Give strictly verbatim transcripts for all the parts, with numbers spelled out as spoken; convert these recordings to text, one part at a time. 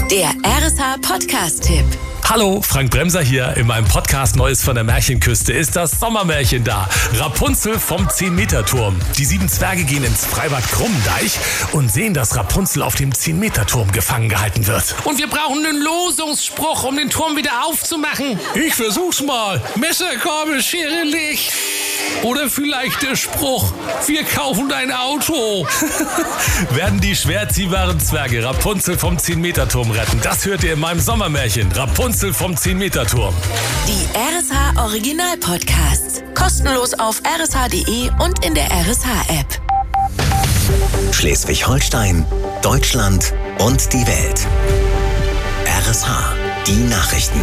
Der R S H-Podcast-Tipp. Hallo, Frank Bremser hier. In meinem Podcast Neues von der Märchenküste ist das Sommermärchen da. Rapunzel vom zehn-Meter-Turm. Die sieben Zwerge gehen ins Freibad Krummendeich und sehen, dass Rapunzel auf dem zehn-Meter-Turm gefangen gehalten wird. Und wir brauchen einen Losungsspruch, um den Turm wieder aufzumachen. Ich versuch's mal. Messer, Gabel, Schere, Licht. Oder vielleicht der Spruch, wir kaufen dein Auto. Werden die schwer ziehbaren Zwerge Rapunzel vom zehn-Meter-Turm retten? Das hört ihr in meinem Sommermärchen. Rapunzel vom zehn-Meter-Turm. Die R S H Original Podcasts. Kostenlos auf r s h punkt d e und in der R S H-App. Schleswig-Holstein, Deutschland und die Welt. R S H, die Nachrichten.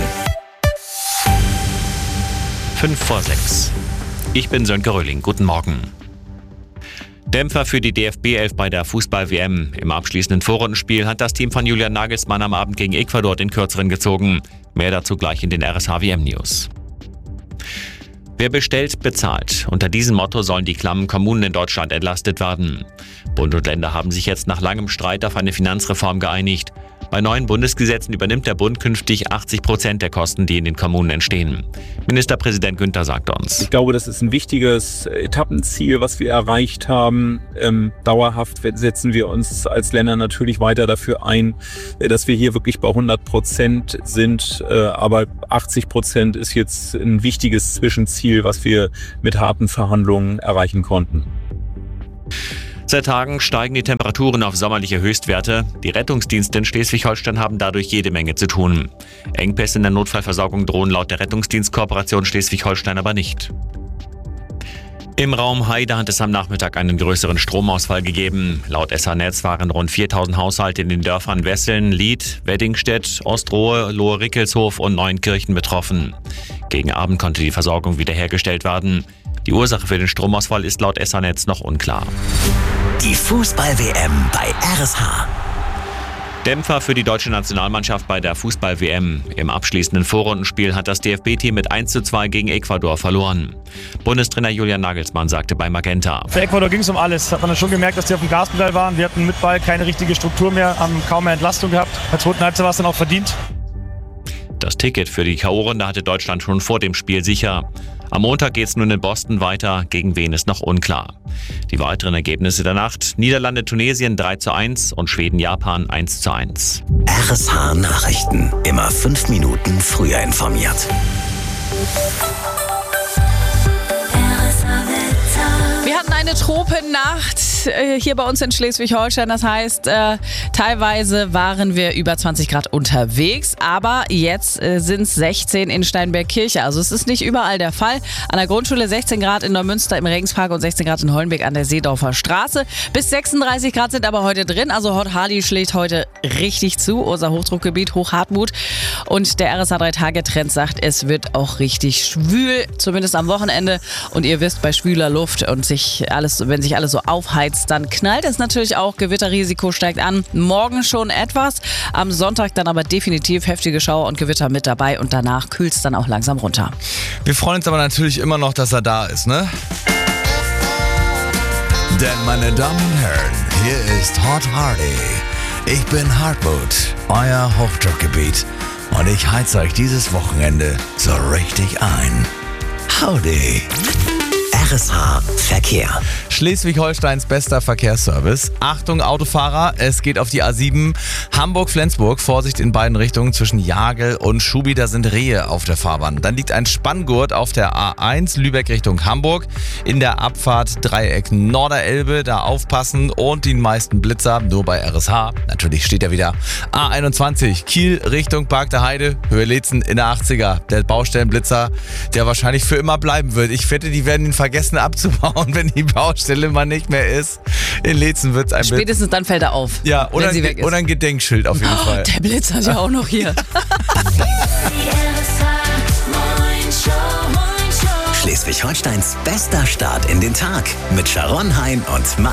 Fünf vor sechs. Ich bin Sönke Röhling. Guten Morgen. Dämpfer für die D F B elf bei der Fußball-W M. Im abschließenden Vorrundenspiel hat das Team von Julian Nagelsmann am Abend gegen Ecuador den Kürzeren gezogen. Mehr dazu gleich in den R S H-W M-News. Wer bestellt, bezahlt. Unter diesem Motto sollen die klammen Kommunen in Deutschland entlastet werden. Bund und Länder haben sich jetzt nach langem Streit auf eine Finanzreform geeinigt. Bei neuen Bundesgesetzen übernimmt der Bund künftig achtzig Prozent der Kosten, die in den Kommunen entstehen. Ministerpräsident Günther sagt uns: Ich glaube, das ist ein wichtiges Etappenziel, was wir erreicht haben. Ähm, dauerhaft setzen wir uns als Länder natürlich weiter dafür ein, dass wir hier wirklich bei hundert Prozent sind. Äh, aber achtzig Prozent ist jetzt ein wichtiges Zwischenziel, was wir mit harten Verhandlungen erreichen konnten. Seit Tagen steigen die Temperaturen auf sommerliche Höchstwerte. Die Rettungsdienste in Schleswig-Holstein haben dadurch jede Menge zu tun. Engpässe in der Notfallversorgung drohen laut der Rettungsdienstkooperation Schleswig-Holstein aber nicht. Im Raum Heide hat es am Nachmittag einen größeren Stromausfall gegeben. Laut S H-Netz waren rund viertausend Haushalte in den Dörfern Wesseln, Lied, Weddingstedt, Ostrohe, Lohe-Rickelshof und Neuenkirchen betroffen. Gegen Abend konnte die Versorgung wiederhergestellt werden. Die Ursache für den Stromausfall ist laut S H-Netz noch unklar. Die Fußball-W M bei R S H. Dämpfer für die deutsche Nationalmannschaft bei der Fußball-W M. Im abschließenden Vorrundenspiel hat das D F B-Team mit eins zu zwei gegen Ecuador verloren. Bundestrainer Julian Nagelsmann sagte bei Magenta: Für Ecuador ging es um alles. Hat man dann schon gemerkt, dass die auf dem Gaspedal waren. Wir hatten mit Ball keine richtige Struktur mehr, haben kaum mehr Entlastung gehabt. In der zweiten Halbzeit war es dann auch verdient. Das Ticket für die K O-Runde hatte Deutschland schon vor dem Spiel sicher. Am Montag geht es nun in Boston weiter, gegen wen ist noch unklar. Die weiteren Ergebnisse der Nacht: Niederlande-Tunesien drei zu eins und Schweden-Japan eins zu eins. R S H Nachrichten. Immer fünf Minuten früher informiert. Wir hatten eine Tropennacht äh, hier bei uns in Schleswig-Holstein. Das heißt, äh, teilweise waren wir über zwanzig Grad unterwegs, aber jetzt äh, sind es sechzehn in Steinbergkirche. Also es ist nicht überall der Fall. An der Grundschule sechzehn Grad in Neumünster im Regenspark und sechzehn Grad in Hollenbeek an der Seedorfer Straße. Bis sechsunddreißig Grad sind aber heute drin. Also Hot Hardy schlägt heute richtig zu. Unser Hochdruckgebiet, Hochhartmut. Und der R S H drei Tage Trend sagt, es wird auch richtig schwül, zumindest am Wochenende. Und ihr wisst, bei schwüler Luft und sich alles, wenn sich alles so aufheizt, dann knallt es natürlich auch. Gewitterrisiko steigt an. Morgen schon etwas, am Sonntag dann aber definitiv heftige Schauer und Gewitter mit dabei und danach kühlt es dann auch langsam runter. Wir freuen uns aber natürlich immer noch, dass er da ist, ne? Denn, meine Damen und Herren, hier ist Hot Hardy. Ich bin Hartmut, euer Hochdruckgebiet, und ich heiz euch dieses Wochenende so richtig ein. Howdy! R S H Verkehr. Schleswig-Holsteins bester Verkehrsservice. Achtung Autofahrer, es geht auf die A sieben Hamburg-Flensburg. Vorsicht in beiden Richtungen zwischen Jagel und Schubi, da sind Rehe auf der Fahrbahn. Dann liegt ein Spanngurt auf der A eins Lübeck Richtung Hamburg. In der Abfahrt Dreieck Norderelbe, da aufpassen und die meisten Blitzer nur bei R S H. Natürlich steht er wieder. A einundzwanzig Kiel Richtung Park der Heide, Höhe Leetzen in der achtziger. Der Baustellenblitzer, der wahrscheinlich für immer bleiben wird. Ich wette, die werden ihn vergessen abzubauen, wenn die Baustelle mal nicht mehr ist. In Leetzen wird es ein Blitz. Spätestens dann fällt er auf. Ja, oder, ein, Ge- oder ein Gedenkschild auf jeden oh, Fall. Der Blitz hat ja auch noch hier. Schleswig-Holsteins bester Start in den Tag mit Sharon Hein und Marc